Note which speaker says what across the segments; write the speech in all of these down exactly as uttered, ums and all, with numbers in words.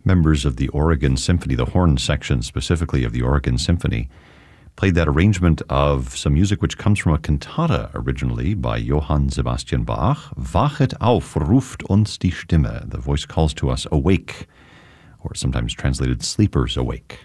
Speaker 1: Members of the Oregon Symphony, the horn section specifically of the Oregon Symphony, played that arrangement of some music which comes from a cantata originally by Johann Sebastian Bach. Wachet auf, ruft uns die Stimme. The voice calls to us, awake, or sometimes translated, sleepers awake.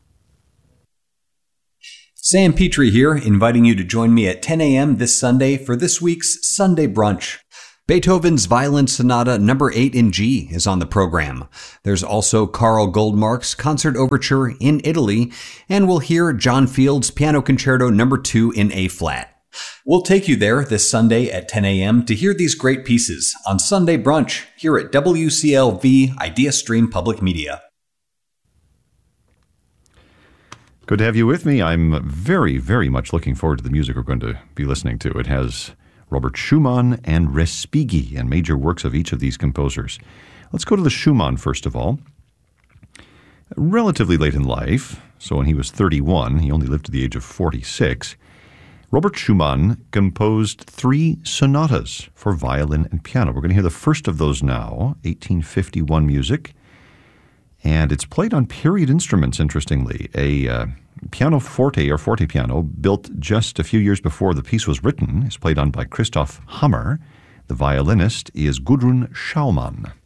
Speaker 2: Sam Petrie here, inviting you to join me at ten a.m. this Sunday for this week's Sunday Brunch. Beethoven's Violin Sonata number eight in G is on the program. There's also Carl Goldmark's Concert Overture in Italy, and we'll hear John Field's Piano Concerto number two in A-flat. We'll take you there this Sunday at ten a.m. to hear these great pieces on Sunday Brunch here at W C L V Idea Stream Public Media.
Speaker 1: Good to have you with me. I'm very, very much looking forward to the music we're going to be listening to. It has Robert Schumann and Respighi, and major works of each of these composers. Let's go to the Schumann first of all. Relatively late in life, so when he was thirty-one, he only lived to the age of forty-six, Robert Schumann composed three sonatas for violin and piano. We're going to hear the first of those now, eighteen fifty-one music, and it's played on period instruments, interestingly. A uh, pianoforte or forte piano, built just a few years before the piece was written, is played on by Christoph Hammer. The violinist is Gudrun Schaumann.